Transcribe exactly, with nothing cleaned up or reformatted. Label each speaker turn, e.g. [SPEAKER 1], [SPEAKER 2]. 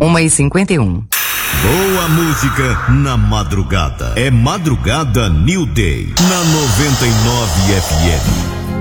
[SPEAKER 1] uma e cinquenta e um.
[SPEAKER 2] Boa música na madrugada. É Madrugada New Day, na noventa e nove F M.